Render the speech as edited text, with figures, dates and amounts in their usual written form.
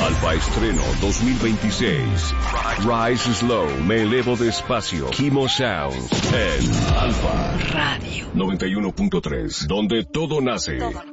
Alfa Estreno 2026. Rise Slow, me elevo despacio. Kimo Sound en Alfa Radio 91.3, donde todo nace.